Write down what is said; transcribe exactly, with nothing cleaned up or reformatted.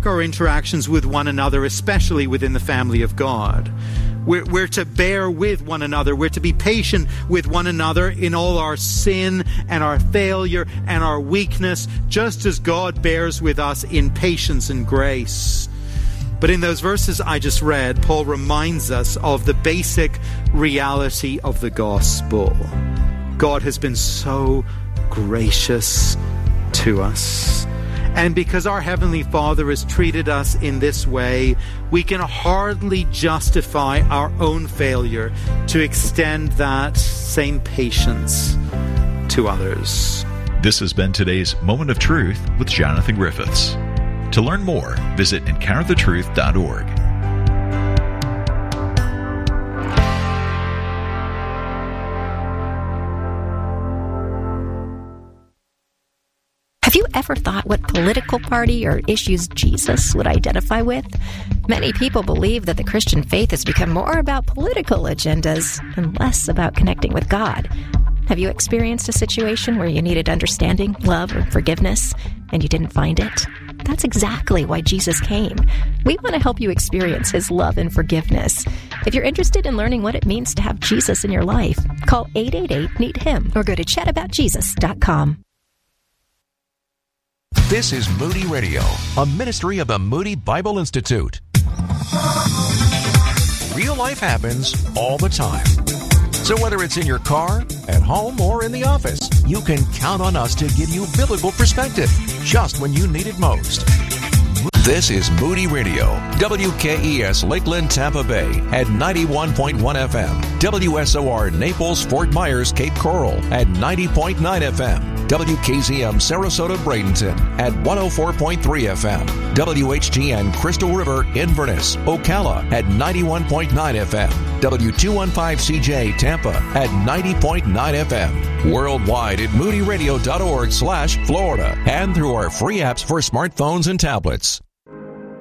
mark our interactions with one another, especially within the family of God. We're, we're to bear with one another. We're to be patient with one another in all our sin and our failure and our weakness, just as God bears with us in patience and grace. But in those verses I just read, Paul reminds us of the basic reality of the gospel. God has been so gracious to us. And because our Heavenly Father has treated us in this way, we can hardly justify our own failure to extend that same patience to others. This has been today's Moment of Truth with Jonathan Griffiths. To learn more, visit encounter the truth dot org. Have you ever thought what political party or issues Jesus would identify with? Many people believe that the Christian faith has become more about political agendas and less about connecting with God. Have you experienced a situation where you needed understanding, love, or forgiveness, and you didn't find it? That's exactly why Jesus came. We want to help you experience His love and forgiveness. If you're interested in learning what it means to have Jesus in your life, call eight eight eight, meet him or go to chat about jesus dot com. This is Moody Radio, a ministry of the Moody Bible Institute. Real life happens all the time. So whether it's in your car, at home, or in the office, you can count on us to give you biblical perspective just when you need it most. This is Moody Radio, W K E S Lakeland, Tampa Bay at ninety-one point one F M, W S O R Naples, Fort Myers, Cape Coral at ninety point nine F M, W K Z M Sarasota, Bradenton at one oh four point three F M, W H G N Crystal River, Inverness, Ocala at ninety-one point nine F M, W two fifteen C J Tampa at ninety point nine F M, worldwide at moody radio dot org slash Florida, and through our free apps for smartphones and tablets.